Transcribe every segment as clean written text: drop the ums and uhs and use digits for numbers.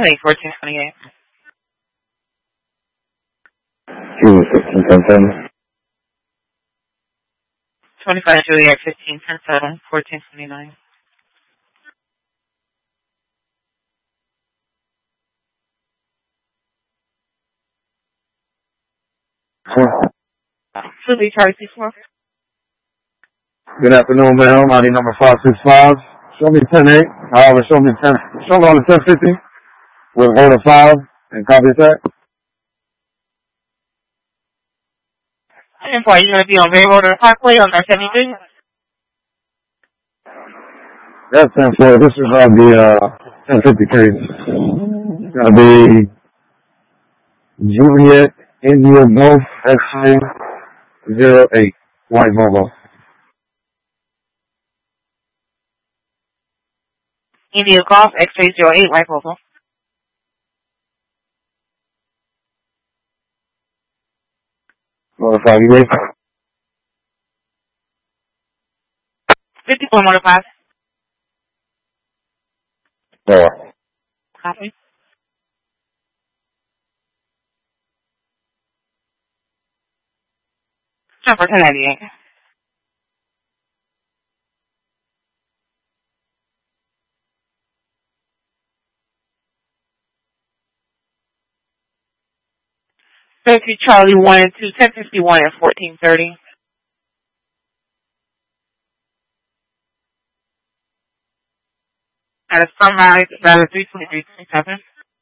Hey, 1428. Juliet 1510. 25 Juliet 1510, 1429. Julie Charlie 64. Good afternoon, ma'am. ID number 565. Show me 10-8. However, show me on the 1050 with order 5 and copy that. And for you going to be on Railroad Parkway on our 73? That's 10-4. This is on the 1050 case. It's going to be Juliet India Golf X-Ray 08 White Volvo. India Golf X-Ray 08 White Volvo. Order 5, you ready? 54 Motor 5. There. Copy. Number 1098. Thank you, Charlie 1 and 2, 1051 and 1430. At a sunrise, that is 32327.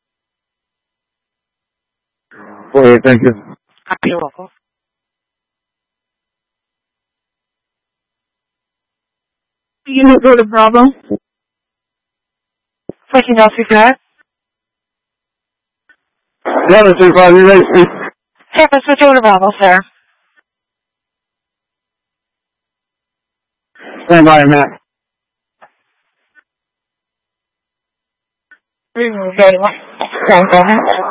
Okay, thank you. Copy your local. Unit go to Bravo. Pushing out 65. 765, you ready, please? Surface switch over to Bravo, sir. Stand by, Matt. Very well.